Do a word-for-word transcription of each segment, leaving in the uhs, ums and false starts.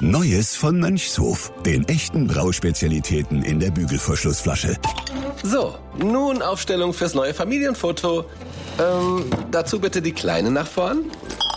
Neues von Mönchshof, den echten Brauspezialitäten in der Bügelverschlussflasche. So, nun Aufstellung fürs neue Familienfoto. Ähm, dazu bitte die Kleine nach vorn.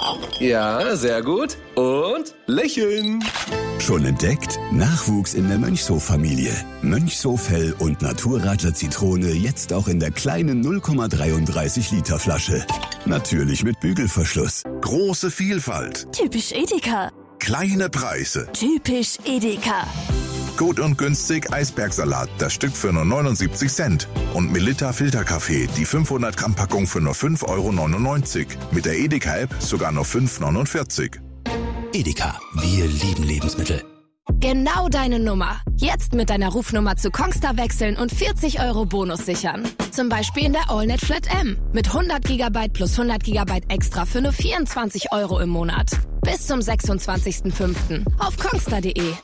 Ja, sehr gut. Und lächeln. Schon entdeckt? Nachwuchs in der Mönchshof-Familie. Mönchshof Hell und Naturraja Zitrone jetzt auch in der kleinen null Komma dreiunddreißig Liter Flasche. Natürlich mit Bügelverschluss. Große Vielfalt. Typisch Edeka. Kleine Preise. Typisch Edeka. Gut und günstig Eisbergsalat, das Stück für nur neunundsiebzig Cent. Und Melitta Filterkaffee, die fünfhundert Gramm Packung für nur fünf Euro neunundneunzig. Mit der Edeka-App sogar nur fünf Euro neunundvierzig. Edeka, wir lieben Lebensmittel. Genau deine Nummer. Jetzt mit deiner Rufnummer zu Kongstar wechseln und vierzig Euro Bonus sichern. Zum Beispiel in der AllNet Flat M. Mit hundert Gigabyte plus hundert Gigabyte extra für nur vierundzwanzig Euro im Monat. Bis zum sechsundzwanzigsten fünften auf kongstar punkt de.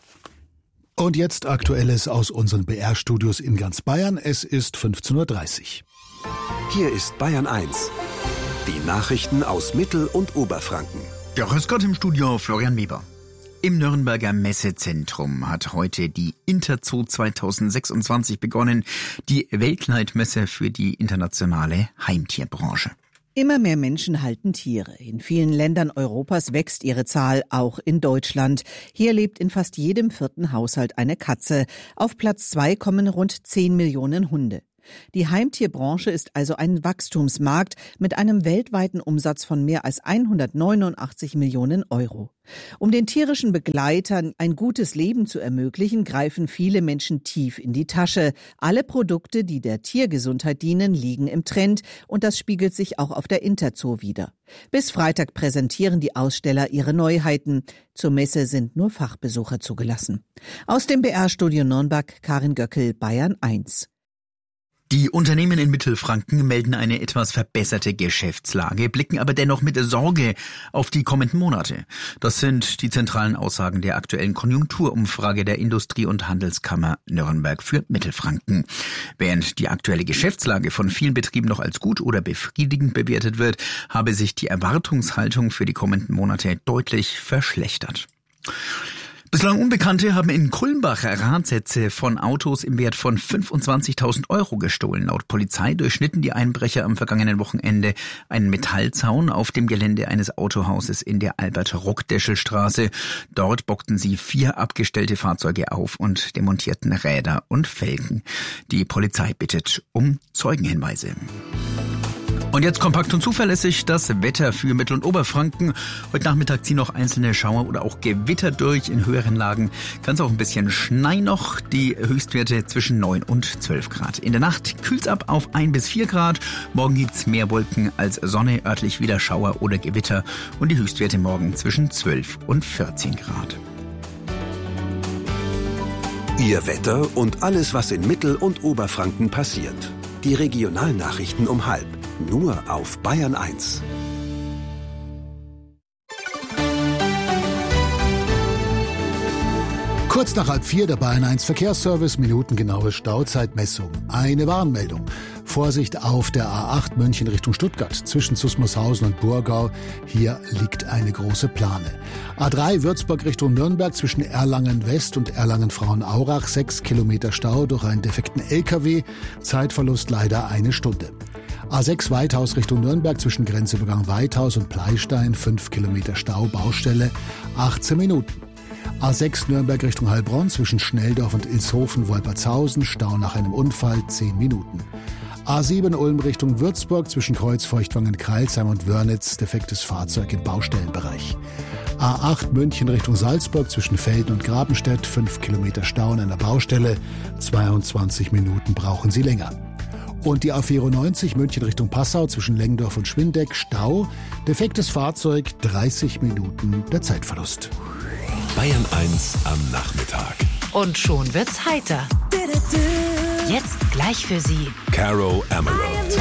Und jetzt Aktuelles aus unseren B R-Studios in ganz Bayern. Es ist fünfzehn Uhr dreißig. Hier ist Bayern eins. Die Nachrichten aus Mittel- und Oberfranken. Ja, grüß Gott im Studio, Florian Weber. Im Nürnberger Messezentrum hat heute die Interzoo zweitausendsechsundzwanzig begonnen, die Weltleitmesse für die internationale Heimtierbranche. Immer mehr Menschen halten Tiere. In vielen Ländern Europas wächst ihre Zahl, auch in Deutschland. Hier lebt in fast jedem vierten Haushalt eine Katze. Auf Platz zwei kommen rund zehn Millionen Hunde. Die Heimtierbranche ist also ein Wachstumsmarkt mit einem weltweiten Umsatz von mehr als hundertneunundachtzig Millionen Euro. Um den tierischen Begleitern ein gutes Leben zu ermöglichen, greifen viele Menschen tief in die Tasche. Alle Produkte, die der Tiergesundheit dienen, liegen im Trend und das spiegelt sich auch auf der Interzoo wider. Bis Freitag präsentieren die Aussteller ihre Neuheiten. Zur Messe sind nur Fachbesucher zugelassen. Aus dem B R-Studio Nürnberg, Karin Göckel, Bayern eins. Die Unternehmen in Mittelfranken melden eine etwas verbesserte Geschäftslage, blicken aber dennoch mit Sorge auf die kommenden Monate. Das sind die zentralen Aussagen der aktuellen Konjunkturumfrage der Industrie- und Handelskammer Nürnberg für Mittelfranken. Während die aktuelle Geschäftslage von vielen Betrieben noch als gut oder befriedigend bewertet wird, habe sich die Erwartungshaltung für die kommenden Monate deutlich verschlechtert. Bislang Unbekannte haben in Kulmbach Radsätze von Autos im Wert von fünfundzwanzigtausend Euro gestohlen. Laut Polizei durchschnitten die Einbrecher am vergangenen Wochenende einen Metallzaun auf dem Gelände eines Autohauses in der Albert-Rockdeschel-Straße. Dort bockten sie vier abgestellte Fahrzeuge auf und demontierten Räder und Felgen. Die Polizei bittet um Zeugenhinweise. Und jetzt kompakt und zuverlässig das Wetter für Mittel- und Oberfranken. Heute Nachmittag ziehen noch einzelne Schauer oder auch Gewitter durch. In höheren Lagen kann es auch ein bisschen schneien noch. Die Höchstwerte zwischen neun und zwölf Grad. In der Nacht kühlt's ab auf ein bis vier Grad. Morgen gibt's mehr Wolken als Sonne, örtlich wieder Schauer oder Gewitter. Und die Höchstwerte morgen zwischen zwölf und vierzehn Grad. Ihr Wetter und alles, was in Mittel- und Oberfranken passiert. Die Regionalnachrichten um halb. Nur auf Bayern eins. Kurz nach halb vier der Bayern eins Verkehrsservice, minutengenaue Stauzeitmessung. Eine Warnmeldung. Vorsicht auf der A acht München Richtung Stuttgart zwischen Susmarshausen und Burgau. Hier liegt eine große Plane. A drei Würzburg Richtung Nürnberg zwischen Erlangen West und Erlangen Frauenaurach. Sechs Kilometer Stau durch einen defekten L K W. Zeitverlust leider eine Stunde. A sechs Weithaus Richtung Nürnberg zwischen Grenzübergang Weithaus und Pleistein. Fünf Kilometer Stau, Baustelle. achtzehn Minuten. A sechs Nürnberg Richtung Heilbronn zwischen Schnelldorf und Ilshofen-Wolpertshausen. Stau nach einem Unfall, zehn Minuten. A sieben Ulm Richtung Würzburg zwischen Kreuzfeuchtwangen, Kreilsheim und Wörnitz. Defektes Fahrzeug im Baustellenbereich. A acht München Richtung Salzburg zwischen Velden und Grabenstedt. fünf Kilometer Stau an einer Baustelle. zweiundzwanzig Minuten brauchen Sie länger. Und die A vierundneunzig München Richtung Passau zwischen Lengdorf und Schwindeck. Stau. Defektes Fahrzeug, dreißig Minuten der Zeitverlust. Bayern eins am Nachmittag. Und schon wird's heiter. Jetzt gleich für Sie Caro Emerald.